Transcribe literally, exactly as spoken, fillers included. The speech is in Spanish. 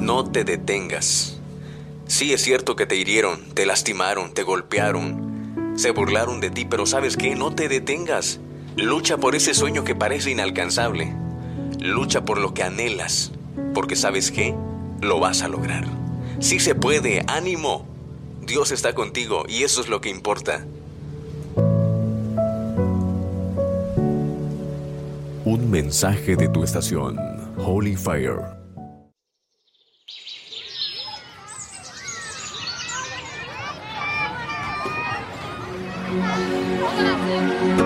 No te detengas. Sí, es cierto que te hirieron, te lastimaron, te golpearon, se burlaron de ti, pero ¿sabes qué? No te detengas. Lucha por ese sueño que parece inalcanzable. Lucha por lo que anhelas, porque ¿sabes qué? Lo vas a lograr. Sí se puede, ánimo. Dios está contigo y eso es lo que importa. Un mensaje de tu estación, Holy Fire.